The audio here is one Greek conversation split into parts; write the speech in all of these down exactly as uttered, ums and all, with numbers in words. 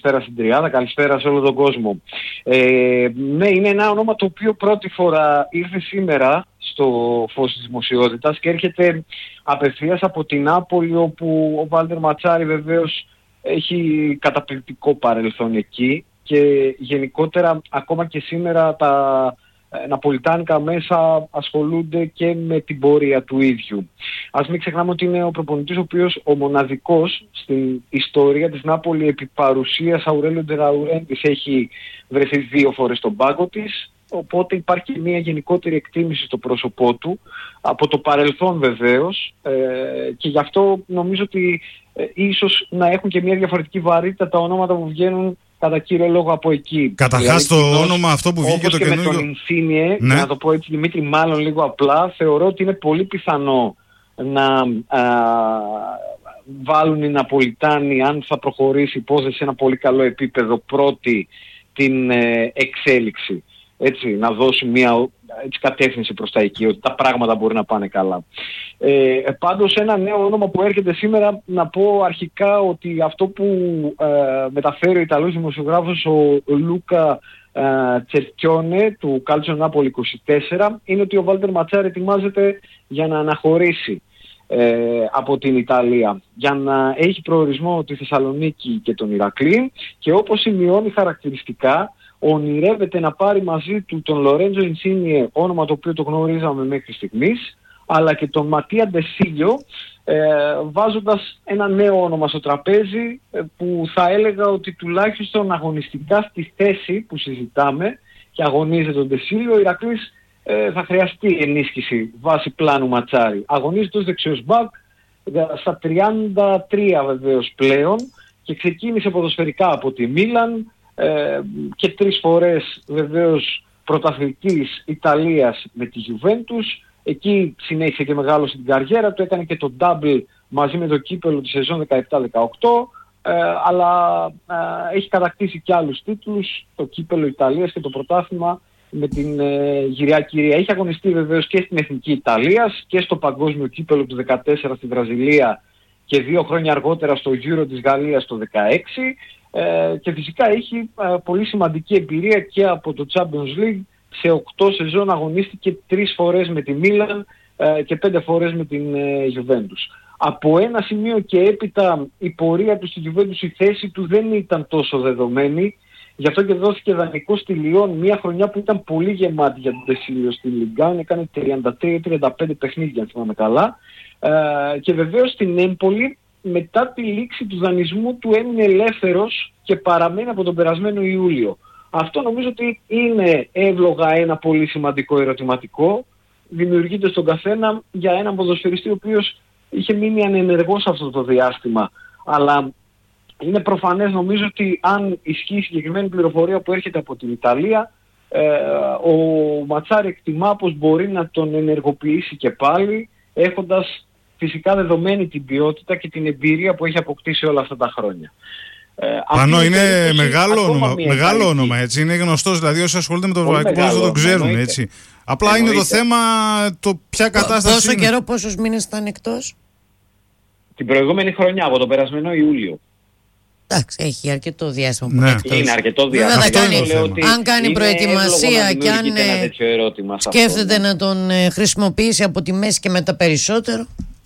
Καλησπέρα στην Τριάδα, καλησπέρα σε όλο τον κόσμο. Ε, ναι, είναι ένα όνομα το οποίο πρώτη φορά ήρθε σήμερα στο φως της δημοσιότητας και έρχεται απευθείας από την Νάπολη, όπου ο Βάλτερ Ματσάρι βεβαίως έχει καταπληκτικό παρελθόν εκεί και γενικότερα ακόμα και σήμερα τα ναπολιτάνικα μέσα ασχολούνται και με την πορεία του ίδιου. Ας μην ξεχνάμε ότι είναι ο προπονητής ο οποίος ο μοναδικός στην ιστορία της Νάπολη επί παρουσίας Αουρέλιο ντε Λαουρέντης έχει βρεθεί δύο φορές στον πάγκο της, οπότε υπάρχει μια γενικότερη εκτίμηση στο πρόσωπό του από το παρελθόν βεβαίως, ε, και γι' αυτό νομίζω ότι ε, ίσως να έχουν και μια διαφορετική βαρύτητα τα ονόματα που βγαίνουν κατά κύριο λόγο από εκεί. Καταρχάς το κοινώς, όνομα αυτό που βγήκε το καινούργιο... Όπως και με τον Insigne, ναι. Να το πω έτσι Δημήτρη, μάλλον λίγο απλά, θεωρώ ότι είναι πολύ πιθανό να α, βάλουν οι Ναπολιτάνοι, αν θα προχωρήσει η υπόθεση σε ένα πολύ καλό επίπεδο, πρώτη την ε, εξέλιξη. Έτσι, να δώσει μια έτσι, κατεύθυνση προς τα εκεί, ότι τα πράγματα μπορεί να πάνε καλά. Ε, πάντως ένα νέο όνομα που έρχεται σήμερα, να πω αρχικά ότι αυτό που ε, μεταφέρει ο Ιταλός δημοσιογράφος ο Λούκα ε, Τσερκιόνε του Calcio Napoli είκοσι τέσσερα είναι ότι ο Βάλτερ Ματσάρι ετοιμάζεται για να αναχωρήσει ε, από την Ιταλία, για να έχει προορισμό τη Θεσσαλονίκη και τον Ηρακλή, και όπως σημειώνει χαρακτηριστικά ονειρεύεται να πάρει μαζί του τον Λορέντζο Ινσίνιε, όνομα το οποίο το γνωρίζαμε μέχρι στιγμής, αλλά και τον Ματία Ντεσίλιο, ε, βάζοντας ένα νέο όνομα στο τραπέζι, ε, που θα έλεγα ότι τουλάχιστον αγωνιστικά στη θέση που συζητάμε και αγωνίζεται τον Ντεσίλιο, ο Ηρακλής ε, θα χρειαστεί ενίσχυση βάσει πλάνου Ματσάρι. Αγωνίζεται ως δεξιός μπακ, στα τριάντα τρία βεβαίως πλέον, και ξεκίνησε ποδοσφαιρικά από τη Μίλαν, Ε, και τρεις φορές βεβαίως πρωταθλητής Ιταλίας με τη Juventus. Εκεί συνέχισε και μεγάλωσε την καριέρα του, έκανε και το double μαζί με το κύπελλο τη σεζόν δεκαεπτά δεκαοκτώ, ε, αλλά ε, έχει κατακτήσει και άλλους τίτλους, το κύπελλο Ιταλίας και το πρωτάθλημα με την ε, γυραιά κυρία. Έχει αγωνιστεί βεβαίως και στην Εθνική Ιταλίας και στο παγκόσμιο κύπελλο του δεκατέσσερα στη Βραζιλία και δύο χρόνια αργότερα στο Euro της Γαλλίας το δεκαέξι. Ε, και φυσικά έχει ε, πολύ σημαντική εμπειρία και από το Champions League. Σε οκτώ σεζόν αγωνίστηκε τρεις φορές με τη Μίλαν ε, και πέντε φορές με την ε, Juventus. Από ένα σημείο και έπειτα η πορεία του στη Juventus, η θέση του δεν ήταν τόσο δεδομένη, γι' αυτό και δόθηκε δανεικό στη Λιόν, μια χρονιά που ήταν πολύ γεμάτη για τον Τεσίλιο στην Λιγκάν, έκανε τριάντα τρία τριάντα πέντε παιχνίδια αν θυμάμαι καλά, ε, και βεβαίως στην Έμπολη μετά τη λήξη του δανεισμού του έμεινε ελεύθερος και παραμένει από τον περασμένο Ιούλιο. Αυτό νομίζω ότι είναι εύλογα ένα πολύ σημαντικό ερωτηματικό, δημιουργείται στον καθένα για έναν ποδοσφαιριστή ο οποίος είχε μείνει ανενεργός αυτό το διάστημα. Αλλά είναι προφανές νομίζω ότι αν ισχύει η συγκεκριμένη πληροφορία που έρχεται από την Ιταλία, ε, ο Ματσάρι εκτιμά πως μπορεί να τον ενεργοποιήσει και πάλι, έχοντας φυσικά δεδομένη την ποιότητα και την εμπειρία που έχει αποκτήσει όλα αυτά τα χρόνια. Ε, Πανώ είναι μεγάλο όνομα, μεγάλο όνομα, έτσι. Είναι γνωστός, δηλαδή όσοι ασχολούνται με το ευρωπαϊκό ποδόσφαιρο το ξέρουν, εννοείται. Έτσι. Απλά εννοείται. Είναι το θέμα το ποια κατάσταση. Πόσο είναι. καιρό, πόσους μήνες ήταν εκτός? Την προηγούμενη χρονιά, από τον περασμένο Ιούλιο. Εντάξει, έχει αρκετό διάστημα που ναι. είναι εκτός. Είναι αρκετό διάστημα. Βέβαια, κάνει, αν κάνει προετοιμασία και αν σκέφτεται να τον χρησιμοποιήσει από τη μέση και μετά περισσότερο.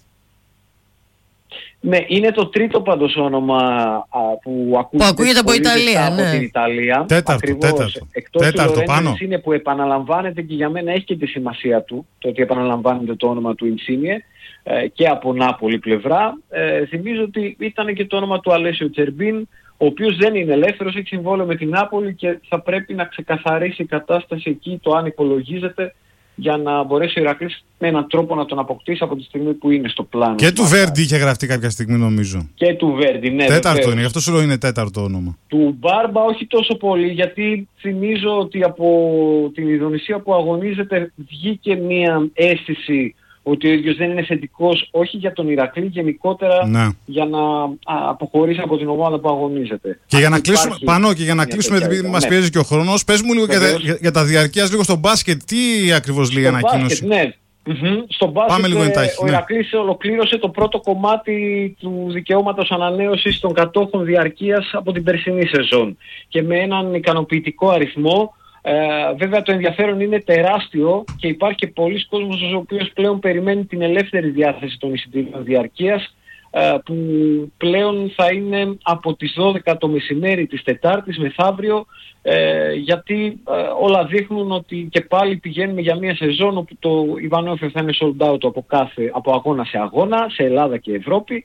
Ναι, είναι το τρίτο πάντως όνομα α, που ακούγεται, που ακούγεται από, Ιταλία, από ναι. την Ιταλία. Τέταρτο, Ακριβώς, τέταρτο. Εκτός τέταρτο, του πάνω. Είναι που επαναλαμβάνεται και για μένα έχει και τη σημασία του, το ότι επαναλαμβάνεται το όνομα του Insigne ε, και από Νάπολη πλευρά. Ε, θυμίζω ότι ήταν και το όνομα του Αλέσιο Τσερμπίν, ο οποίος δεν είναι ελεύθερος, έχει συμβόλαιο με την Νάπολη και θα πρέπει να ξεκαθαρίσει η κατάσταση εκεί, το αν υπολογίζεται, για να μπορέσει ο Ηρακλής με έναν τρόπο να τον αποκτήσει από τη στιγμή που είναι στο πλάνο. Και του Βέρντι είχε γραφτεί κάποια στιγμή νομίζω. Και του Βέρντι, ναι. Τέταρτο βεβαίως. Είναι, γι' αυτό σου λέω είναι τέταρτο όνομα. Του Μπάρμπα όχι τόσο πολύ, γιατί θυμίζω ότι από την Ινδονησία που αγωνίζεται βγήκε μια αίσθηση ότι ο ίδιος δεν είναι θετικός, όχι για τον Ηρακλή, γενικότερα ναι. για να α, αποχωρήσει από την ομάδα που αγωνίζεται. Και για να κλείσουμε, πάνω και για να κλείσουμε, επειδή μας ναι. πιέζει και ο χρόνος, πες μου λίγο για, για, για τα διαρκείας λίγο στο μπάσκετ, τι ακριβώς λέει η ανακοίνωση. Ναι. Mm-hmm. Στον μπάσκετ ο Ηρακλής ναι. ολοκλήρωσε το πρώτο κομμάτι του δικαιώματος ανανέωσης των κατόχων διαρκείας από την περσινή σεζόν και με έναν ικανοποιητικό αριθμό. Ε, βέβαια το ενδιαφέρον είναι τεράστιο και υπάρχει και πολλοί κόσμος ο οποίος πλέον περιμένει την ελεύθερη διάθεση των εισιτήριων διαρκείας, που πλέον θα είναι από τις δώδεκα το μεσημέρι της Τετάρτης μεθαύριο, ε, γιατί ε, όλα δείχνουν ότι και πάλι πηγαίνουμε για μια σεζόν όπου το Ιβανόφερ θα είναι sold out από, κάθε, από αγώνα σε αγώνα, σε Ελλάδα και Ευρώπη,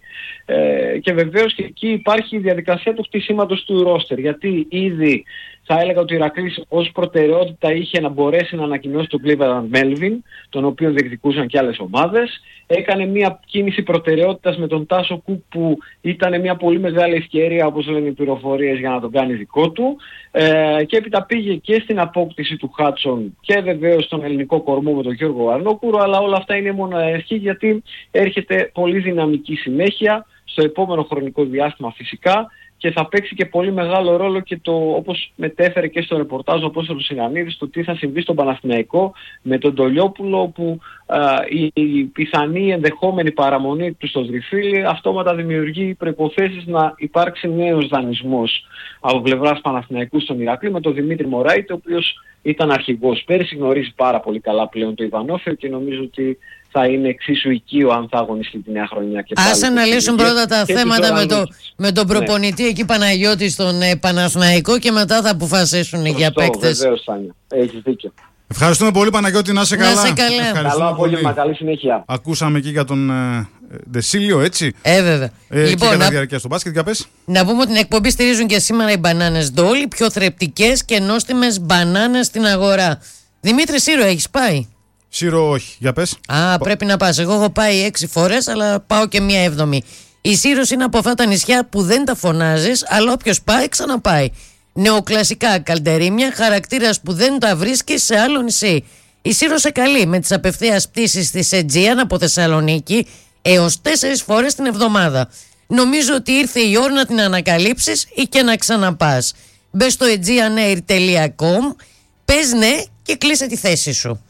ε, και βεβαίως και εκεί υπάρχει η διαδικασία του χτισήματος του ρόστερ, γιατί ήδη θα έλεγα ότι ο Ηρακλής ως προτεραιότητα είχε να μπορέσει να ανακοινώσει τον Cleveland Melvin, τον οποίο διεκδικούσαν και άλλες ομάδες. Έκανε μια κίνηση προτεραιότητας με τον Τάσο Κουκ που ήταν μια πολύ μεγάλη ευκαιρία, όπως λένε οι πληροφορίες, για να τον κάνει δικό του. Ε, και έπειτα πήγε και στην απόκτηση του Χάτσον και βεβαίως στον ελληνικό κορμό με τον Γιώργο Αρνόκουρο, αλλά όλα αυτά είναι μόνο αρχή, γιατί έρχεται πολύ δυναμική συνέχεια στο επόμενο χρονικό διάστημα φυσικά. Και θα παίξει και πολύ μεγάλο ρόλο και το, όπως μετέφερε και στο ρεπορτάζ ο Απόστολος Σιγανίδης, το τι θα συμβεί στον Παναθηναϊκό με τον Ντολιόπουλο, που α, η, η πιθανή ενδεχόμενη παραμονή του στο Τριφύλι αυτόματα δημιουργεί προϋποθέσεις να υπάρξει νέος δανεισμός από πλευράς Παναθηναϊκού στον Ηρακλή με τον Δημήτρη Μωράητη, ο οποίος ήταν αρχηγός πέρσι, γνωρίζει πάρα πολύ καλά πλέον το Ιβανόφερ και νομίζω ότι θα είναι εξίσου οικείο αν θα αγωνιστεί τη νέα χρονιά. Και ας αναλύσουν πρώτα τα θέματα με, το, με τον προπονητή ναι. εκεί Παναγιώτη στον ε, Παναθηναϊκό και μετά θα αποφασίσουν Σωστό, για παίκτες. Βεβαίως, Τάνια. Έχεις δίκιο. Ευχαριστούμε πολύ Παναγιώτη, να είσαι καλά. Να είσαι καλά. Καλό απόγευμα, καλή συνέχεια. Ακούσαμε εκεί για τον ε, Ντεσίλιο, έτσι. Ε, βέβαια. Ε, λοιπόν, και να... διαρκεία στο μπάσκετ, για πες. Να πούμε ότι την εκπομπή στηρίζουν και σήμερα οι μπανάνες Ντόλι, πιο θρεπτικές και νόστιμες μπανάνες στην αγορά. Δημήτρη Σύρο, έχεις πάει? Σύρο όχι, για πες. Α, πρέπει να πας. Εγώ έχω πάει έξι φορές, αλλά πάω και μία έβδομη. Η Σύρος είναι από αυτά τα νησιά που δεν τα φωνάζεις, αλλά όποιος πάει ξαναπάει. Νεοκλασικά καλντερίμια, χαρακτήρας που δεν τα βρίσκεις σε άλλο νησί. Η Σύρος σε καλεί με τις απευθείας πτήσεις της Aegean από Θεσσαλονίκη έως τέσσερις φορές την εβδομάδα. Νομίζω ότι ήρθε η ώρα να την ανακαλύψεις ή και να ξαναπάς. Μπες στο aegean air τελεία com, πες ναι και κλείσε τη θέση σου.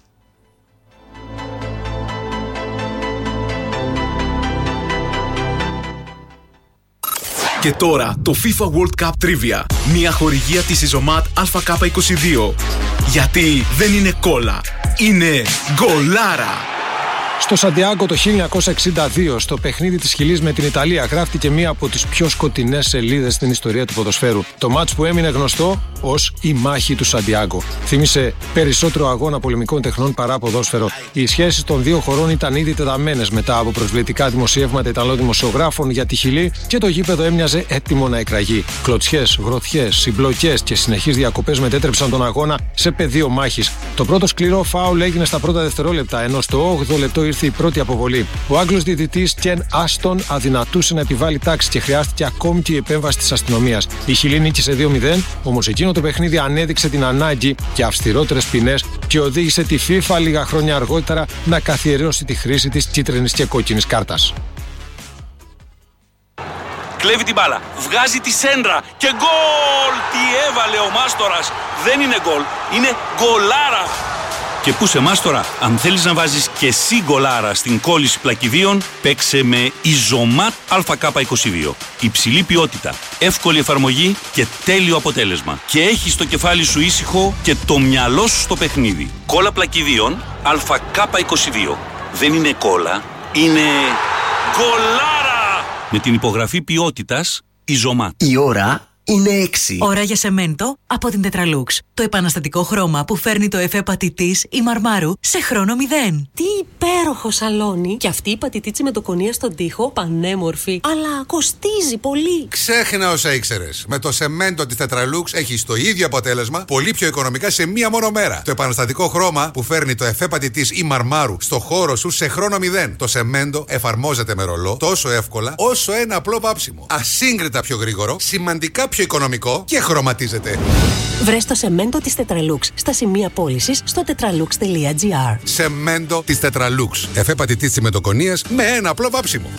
Και τώρα το FIFA World Cup Trivia. Μια χορηγία της Ιζωμάτ Α Κ είκοσι δύο. Γιατί δεν είναι κόλλα, είναι γκολάρα. Στο Σαντιάγκο το χίλια εννιακόσια εξήντα δύο, στο παιχνίδι της Χιλής με την Ιταλία, γράφτηκε μία από τις πιο σκοτεινές σελίδες στην ιστορία του ποδοσφαίρου. Το μάτς που έμεινε γνωστό ως η μάχη του Σαντιάγκο. Θύμισε περισσότερο αγώνα πολεμικών τεχνών παρά ποδόσφαιρο. Οι σχέσεις των δύο χωρών ήταν ήδη τεταμένες μετά από προσβλητικά δημοσιεύματα Ιταλών δημοσιογράφων για τη Χιλή και το γήπεδο έμοιαζε έτοιμο να εκραγεί. Κλωτσιές, γροθιές, συμπλοκές και συνεχείς διακοπές μετέτρεψαν τον αγώνα σε πεδίο μάχης. Το πρώτο σκληρό φάουλ έγινε στα πρώτα δευτερόλεπτα, ενώ στο όγδοο λεπτό ήρθε η πρώτη αποβολή. Ο Άγγλος διαιτητής Κεν Άστον αδυνατούσε να επιβάλλει τάξη και χρειάστηκε ακόμη και η επέμβαση της αστυνομίας. Η Χιλή νίκησε δύο μηδέν, όμως εκείνο το παιχνίδι ανέδειξε την ανάγκη για αυστηρότερες ποινές και οδήγησε τη FIFA λίγα χρόνια αργότερα να καθιερώσει τη χρήση της κίτρινης και κόκκινης κάρτας. Κλέβει την μπάλα, βγάζει τη σέντρα και γκολ! Τι έβαλε ο Μάστορας! Δεν είναι γκολ, είναι γκολάρα! Και πού σε Μάστορα, αν θέλεις να βάζεις και εσύ γκολάρα στην κόλληση πλακιδίων, παίξε με Ιζωμάτ Α Κ είκοσι δύο. Υψηλή ποιότητα, εύκολη εφαρμογή και τέλειο αποτέλεσμα. Και έχεις το κεφάλι σου ήσυχο και το μυαλό σου στο παιχνίδι. Κόλλα πλακιδίων Α Κ είκοσι δύο. Δεν είναι κόλλα, είναι γκολάρα! Με την υπογραφή ποιότητας Ιζωμάτ. Η ώρα είναι έξι. Ώρα για σεμέντο από την Τετραλούξ. Το επαναστατικό χρώμα που φέρνει το εφέ πατητής ή μαρμάρου σε χρόνο μηδέν. Τι υπέροχο σαλόνι! Και αυτή η πατητίτσι με το κονία στον τοίχο, πανέμορφη. Αλλά κοστίζει πολύ. Ξέχνα όσα ήξερες. Με το σεμέντο της Τετραλούξ έχεις το ίδιο αποτέλεσμα, πολύ πιο οικονομικά σε μία μόνο μέρα. Το επαναστατικό χρώμα που φέρνει το εφέ πατητής ή μαρμάρου στο χώρο σου σε χρόνο μηδέν. Το σεμέντο εφαρμόζεται με ρολό τόσο εύκολα όσο ένα απλό βάψιμο. Ασύγκριτα πιο γρήγορο, σημαντικά πιο οικονομικό και χρωματίζεται. Βρες το σεμέντο της Τετραλούξ στα σημεία πώλησης στο tetralux τελεία gr. Σεμέντο της Τετραλούξ. Εφέ πατητής τσιμεντοκονίας με ένα απλό βάψιμο.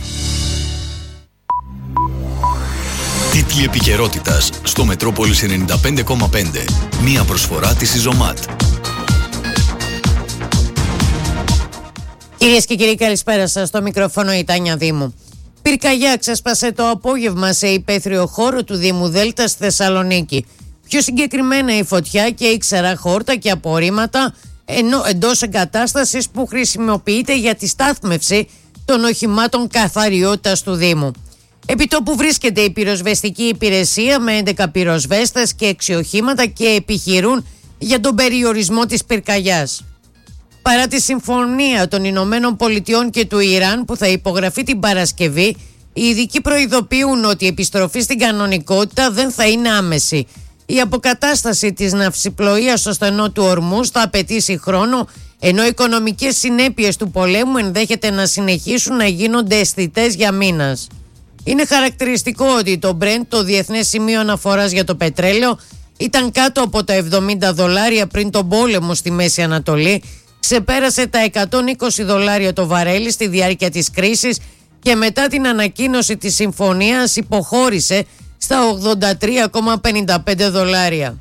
Τίτλοι επικαιρότητας στο Μετρόπολης ενενήντα πέντε κόμμα πέντε. Μία προσφορά της Ιζωμάτ. Κυρίες και κύριοι, καλησπέρα σας. Στο μικρόφωνο η Τάνια Δήμου. Πυρκαγιά ξέσπασε το απόγευμα σε υπαίθριο χώρο του Δήμου Δέλτα στη Θεσσαλονίκη. Πιο συγκεκριμένα η φωτιά και ήξερα χόρτα και απορρίμματα εντός εγκατάστασης που χρησιμοποιείται για τη στάθμευση των οχημάτων καθαριότητας του Δήμου. Επί τόπου βρίσκεται η πυροσβεστική υπηρεσία με έντεκα πυροσβέστες και έξι οχήματα και επιχειρούν για τον περιορισμό της πυρκαγιάς. Παρά τη συμφωνία των Ηνωμένων Πολιτειών και του Ιράν που θα υπογραφεί την Παρασκευή, οι ειδικοί προειδοποιούν ότι η επιστροφή στην κανονικότητα δεν θα είναι άμεση. Η αποκατάσταση της ναυσιπλοείας στο στενό του Ορμούς θα απαιτήσει χρόνο, ενώ οι οικονομικές συνέπειες του πολέμου ενδέχεται να συνεχίσουν να γίνονται αισθητές για μήνας. Είναι χαρακτηριστικό ότι το Brent, το διεθνές σημείο αναφοράς για το πετρέλαιο, ήταν κάτω από τα εβδομήντα δολάρια πριν τον πόλεμο στη Μέση Ανατολή, ξεπέρασε τα εκατόν είκοσι δολάρια το βαρέλι στη διάρκεια της κρίσης και μετά την ανακοίνωση της συμφωνίας υποχώρησε στα ογδόντα τρία κόμμα πενήντα πέντε δολάρια.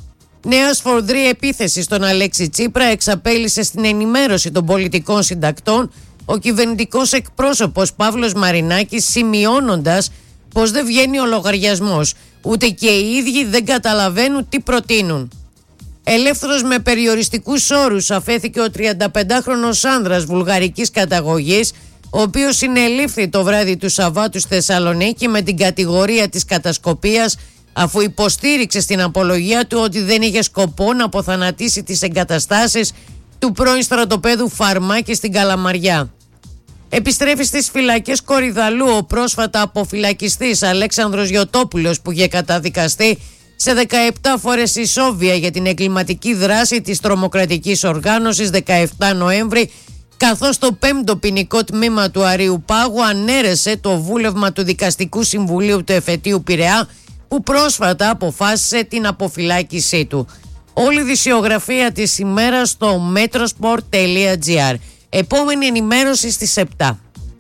Νέα σφοδρή επίθεση στον Αλέξη Τσίπρα εξαπέλυσε στην ενημέρωση των πολιτικών συντακτών ο κυβερνητικός εκπρόσωπος Παύλος Μαρινάκης, σημειώνοντας πως δεν βγαίνει ο λογαριασμός, ούτε και οι ίδιοι δεν καταλαβαίνουν τι προτείνουν. Ελεύθερος με περιοριστικούς όρους αφέθηκε ο τριανταπεντάχρονος άνδρας βουλγαρικής καταγωγής, ο οποίος συνελήφθη το βράδυ του Σαββάτου στη Θεσσαλονίκη με την κατηγορία της κατασκοπίας, αφού υποστήριξε στην απολογία του ότι δεν είχε σκοπό να αποθανατήσει τις εγκαταστάσεις του πρώην στρατοπέδου Φαρμάκη στην Καλαμαριά. Επιστρέφει στις φυλακές Κορυδαλού ο πρόσφατα αποφυλακιστής Αλέξανδρος Γιωτόπουλος, που είχε καταδικαστεί σε δεκαεπτά φορές ισόβια για την εγκληματική δράση της τρομοκρατικής οργάνωσης δεκαεπτά Νοέμβρη, καθώς το πέμπτο ποινικό τμήμα του Αρείου Πάγου ανέρεσε το βούλευμα του Δικαστικού Συμβουλίου του Εφετείου Πειραιά, που πρόσφατα αποφάσισε την αποφυλάκησή του. Όλη η δισιογραφία της ημέρας στο metrosport τελεία gr. Επόμενη ενημέρωση στις επτά.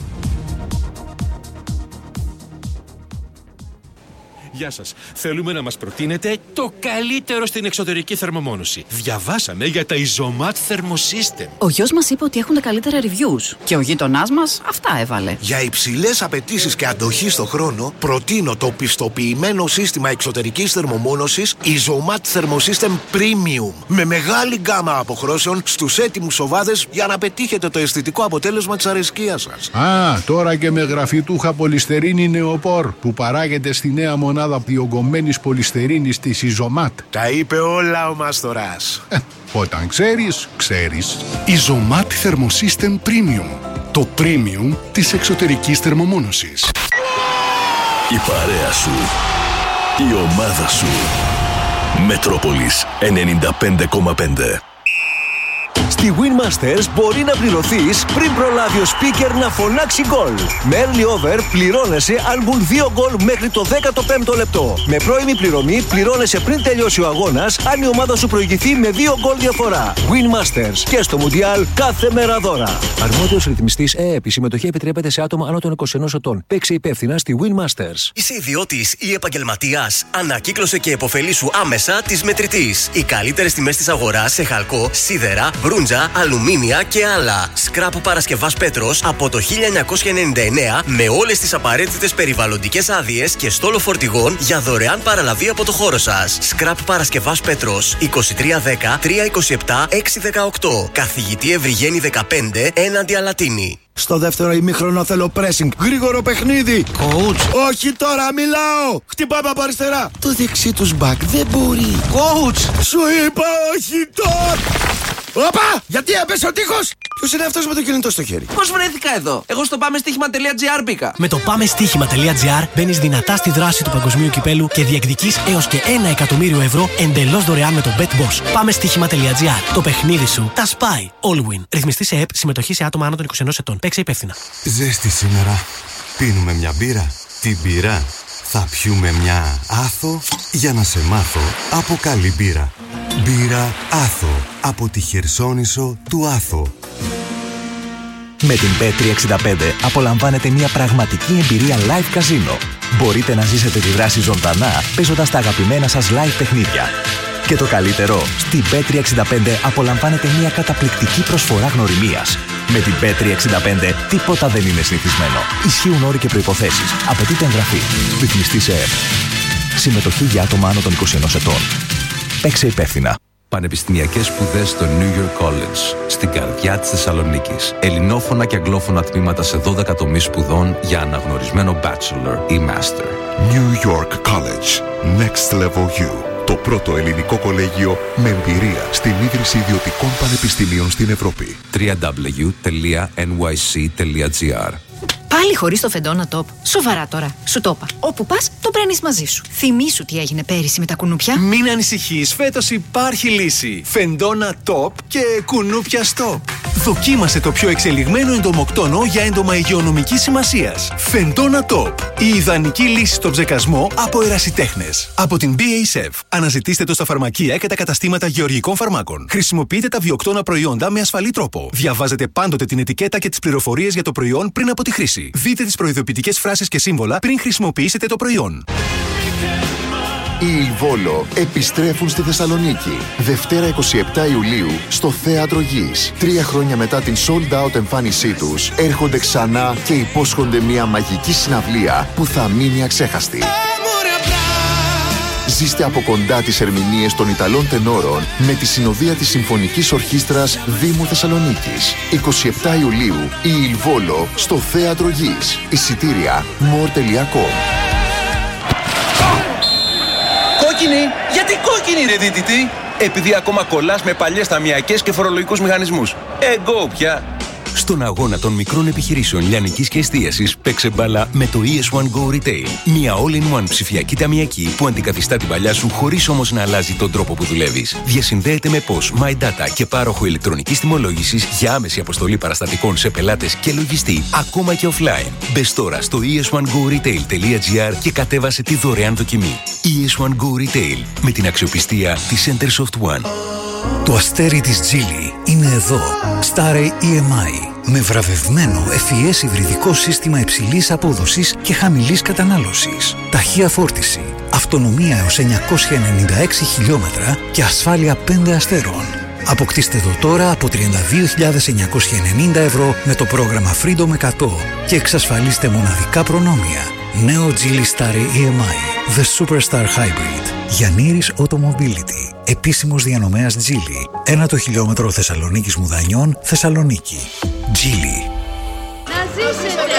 Γεια σας. Θέλουμε να μας προτείνετε το καλύτερο στην εξωτερική θερμομόνωση. Διαβάσαμε για τα Isomat Thermosystem. Ο γιος μας είπε ότι έχουν τα καλύτερα reviews. Και ο γείτονάς μας αυτά έβαλε. Για υψηλές απαιτήσεις και αντοχή στο χρόνο, προτείνω το πιστοποιημένο σύστημα εξωτερικής θερμομόνωσης Isomat Thermosystem Premium. Με μεγάλη γκάμα αποχρώσεων στους έτοιμους σοβάδες για να πετύχετε το αισθητικό αποτέλεσμα της αρεσκίας σας. Α, τώρα και με γραφιτούχα πολυστερίνη νεοπόρ που παράγεται στη νέα μονάδα διογκωμένης πολυστερίνης της Isomat. Τα είπε όλα ο Μάστορας. Ε, όταν ξέρεις, ξέρεις. Isomat Thermosystem Premium. Το premium της εξωτερικής θερμομόνωσης. Η παρέα σου. Η ομάδα σου. Μετρόπολης ενενήντα πέντε κόμμα πέντε. Στη Winmasters μπορεί να πληρωθείς πριν προλάβει ο speaker να φωνάξει γκολ. Με early over πληρώνεσαι αν μπουν δύο γκολ μέχρι το δέκατο πέμπτο λεπτό. Με πρώιμη πληρωμή πληρώνεσαι πριν τελειώσει ο αγώνας αν η ομάδα σου προηγηθεί με δύο γκολ διαφορά. Winmasters και στο Μουντιάλ κάθε μέρα δώρα. Αρμόδιος ρυθμιστής ΕΕΠ. Η συμμετοχή επιτρέπεται σε άτομα άνω των είκοσι ενός ετών. Παίξε υπεύθυνα στη Winmasters. Είσαι ιδιώτης ή επαγγελματίας? Ανακύκλωσε και επωφελήσου άμεσα της Μετρητής. Οι καλύτερες τιμές της αγοράς σε χαλκό, σίδερα, μπρούντζα, αλουμίνια και άλλα. Σκράπ Παρασκευάς Πέτρος από το χίλια εννιακόσια ενενήντα εννέα με όλες τις απαραίτητες περιβαλλοντικές άδειες και στόλο φορτηγών για δωρεάν παραλαβή από το χώρο σας. Σκράπ Παρασκευάς Πέτρος είκοσι τρία δέκα τρία είκοσι επτά έξι δεκαοκτώ. Καθηγητή Ευρυγένη δεκαπέντε έναντι Αλατίνη. Στο δεύτερο ημίχρονο θέλω pressing. Γρήγορο παιχνίδι. Coach. Όχι τώρα, μιλάω. Χτυπάμε από αριστερά. Το δεξί τους back δεν μπορεί. Coach. Σου είπα όχι τώρα. Όπα! Γιατί έπεσε ο τείχος! Ποιος είναι αυτός με το κινητό στο χέρι? Πώς βρέθηκα εδώ? Εγώ στο πάμε στοίχημα τελεία τζι άρ μπήκα. Με το πάμε στοίχημα τελεία τζι άρ μπαίνεις δυνατά στη δράση του παγκοσμίου κυπέλου και διεκδικείς έως και ένα εκατομμύριο ευρώ εντελώς δωρεάν με το BetBoss. Πάμε στοίχημα τελεία τζι άρ. Το παιχνίδι σου τα σπάει. All-win. Ρυθμιστή σε ΕΕΠ, συμμετοχή σε άτομα άνω των είκοσι ενός ετών. Παίξε υπεύθυνα. Ζέστη σήμερα. Πίνουμε μια μπύρα. Τι μπύρα? Θα πιούμε μια Άθο για να σε μάθω από καλή μπύρα. Μπύρα Άθο από τη Χερσόνησο του Άθο. Με την μπετ τριακόσια εξήντα πέντε απολαμβάνετε μια πραγματική εμπειρία live καζίνο. Μπορείτε να ζήσετε τη δράση ζωντανά παίζοντας τα αγαπημένα σας live παιχνίδια. Και το καλύτερο, στην μπι τριακόσια εξήντα πέντε απολαμβάνετε μια καταπληκτική προσφορά γνωριμίας. Με την μπι τριακόσια εξήντα πέντε τίποτα δεν είναι συνηθισμένο. Ισχύουν όροι και προϋποθέσεις. Απαιτείται εγγραφή. Ρυθμιστή σε ΕΕΠ. Συμμετοχή για άτομα άνω των είκοσι ενός ετών. Παίξε υπεύθυνα. Πανεπιστημιακές σπουδές στο New York College, στην καρδιά της Θεσσαλονίκης. Ελληνόφωνα και αγγλόφωνα τμήματα σε δώδεκα τομείς σπουδών για αναγνωρισμένο bachelor ή master. New York College. Next Level You. Το πρώτο ελληνικό κολέγιο με εμπειρία στην ίδρυση ιδιωτικών πανεπιστημίων στην Ευρώπη. double-u double-u double-u τελεία εν γουάι σι τελεία τζι άρ. Πάλι χωρίς το Φεντόνα Top. Σοβαρά τώρα. Σου το είπα. Όπου πας, το παίρνεις μαζί σου. Θυμήσου τι έγινε πέρυσι με τα κουνούπια. Μην ανησυχείς. Φέτος υπάρχει λύση. Φεντόνα Top και κουνούπια Stop. Δοκίμασε το πιο εξελιγμένο εντομοκτόνο για έντομα υγειονομικής σημασίας. Φεντόνα Top. Η ιδανική λύση στο ψεκασμό από ερασιτέχνες. Από την μπι έι ες εφ. Αναζητήστε το στα φαρμακεία και τα καταστήματα γεωργικών φαρμάκων. Χρησιμοποιείτε τα βιοκτώνα προϊόντα με ασφαλή τρόπο. Διαβάζετε πάντοτε την ετικέτα και τις πληροφορίες για το προϊόν πριν από τη χρήση. Δείτε τις προειδοποιητικές φράσεις και σύμβολα πριν χρησιμοποιήσετε το προϊόν. Οι Ιλβόλο επιστρέφουν στη Θεσσαλονίκη. Δευτέρα εικοστή εβδόμη Ιουλίου στο Θέατρο Γης. Τρία χρόνια μετά την sold out εμφάνισή τους, έρχονται ξανά και υπόσχονται μια μαγική συναυλία που θα μείνει αξέχαστη. Ζήστε από κοντά τις ερμηνείες των Ιταλών τενόρων με τη συνοδεία της Συμφωνικής Ορχήστρας Δήμου Θεσσαλονίκης. εικοστή εβδόμη Ιουλίου, η Ιλβόλο στο Θέατρο Γης. Εισιτήρια more τελεία com. Κόκκινη! Γιατί κόκκινη ρε δίτητη! Επειδή ακόμα κολλάς με παλιές ταμιακές και φορολογικούς μηχανισμούς. Εγώ πια! Στον αγώνα των μικρών επιχειρήσεων λιανικής και εστίασης, παίξε μπάλα με το ι ες one Go Retail. Μια all-in-one ψηφιακή ταμιακή που αντικαθιστά την παλιά σου χωρίς όμως να αλλάζει τον τρόπο που δουλεύεις. Διασυνδέεται με P O S, MyData και πάροχο ηλεκτρονικής τιμολόγησης για άμεση αποστολή παραστατικών σε πελάτες και λογιστή, ακόμα και offline. Μπες τώρα στο ι ες one go retail τελεία τζι άρ και κατέβασε τη δωρεάν δοκιμή. ι ες one Go Retail με την αξιοπιστία της Centersoft One. Το αστέρι της Geely είναι εδώ. Starry ι εμ άι. Με βραβευμένο εφ ι ες υβριδικό σύστημα υψηλής απόδοσης και χαμηλής κατανάλωσης. Ταχεία φόρτιση, αυτονομία έως εννιακόσια ενενήντα έξι χιλιόμετρα και ασφάλεια πέντε αστέρων. Αποκτήστε το τώρα από τριάντα δύο χιλιάδες εννιακόσια ενενήντα ευρώ με το πρόγραμμα Freedom εκατό και εξασφαλίστε μοναδικά προνόμια. Νέο Geely Starry ι εμ άι. The Superstar Hybrid. Γιαννήρης Automobility. Επίσημος διανομέας Geely. Ένα το χιλιόμετρο Θεσσαλονίκης Μουδανιών, Θεσσαλονίκη. Geely. Να ζήσετε!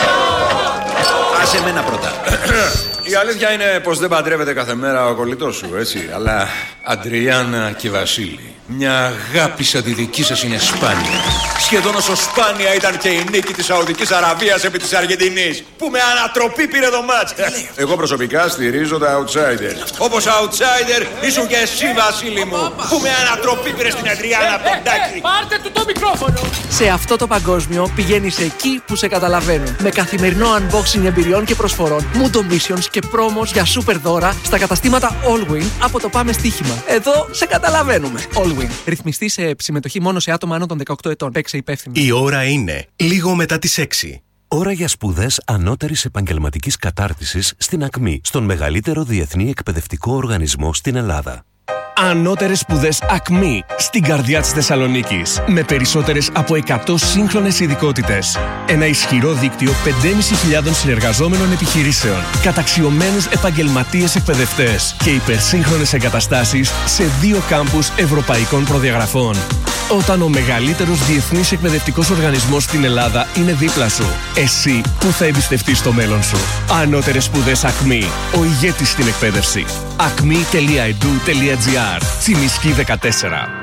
Άσε εμένα πρώτα. Η αλήθεια είναι πως δεν παντρεύεται κάθε μέρα ο κολλητός σου, έτσι. Αλλά Αντριάννα και Βασίλη, μια αγάπη σαν τη δική σας είναι σπάνια. Σχεδόν όσο σπάνια ήταν και η νίκη της Σαουδικής Αραβίας επί της Αργεντινής, που με ανατροπή πήρε το μάτς. Εγώ προσωπικά στηρίζω τα outsider. Όπως outsider ήσουν και εσύ, Βασίλη μου, που με ανατροπή πήρε στην Αντριάννα από τον Τάκη. Πάρτε του το μικρόφωνο! Σε αυτό το παγκόσμιο πηγαίνεις εκεί που σε καταλαβαίνουν. Με καθημερινό unboxing εμπειριών και προσφορών, Mundo Missions και πρόμος για super δώρα στα καταστήματα Allwin από το Πάμε Στοίχημα. Εδώ σε καταλαβαίνουμε. Allwin. Ρυθμιστή σε συμμετοχή μόνο σε άτομα άνω των δεκαοκτώ ετών. Παίξε υπεύθυνο. Η ώρα είναι λίγο μετά τις έξι. Ώρα για σπουδές ανώτερης επαγγελματικής κατάρτισης στην ΑΚΜΗ, στον μεγαλύτερο διεθνή εκπαιδευτικό οργανισμό στην Ελλάδα. Ανώτερες σπουδές ΑΚΜΗ στην καρδιά της Θεσσαλονίκης. Με περισσότερες από εκατό σύγχρονες ειδικότητες. Ένα ισχυρό δίκτυο πεντέμισι χιλιάδων συνεργαζόμενων επιχειρήσεων. Καταξιωμένους επαγγελματίες εκπαιδευτές. Και υπερσύγχρονες εγκαταστάσεις σε δύο κάμπους ευρωπαϊκών προδιαγραφών. Όταν ο μεγαλύτερος διεθνής εκπαιδευτικός οργανισμός στην Ελλάδα είναι δίπλα σου, εσύ που θα εμπιστευτείς το μέλλον σου. Ανώτερες σπουδές ΑΚΜΗ. Ο ηγέτης στην εκπαίδευση. ακμή τελεία ι ντι γιου τελεία τζι άρ. Τσιμισκή δεκατέσσερα.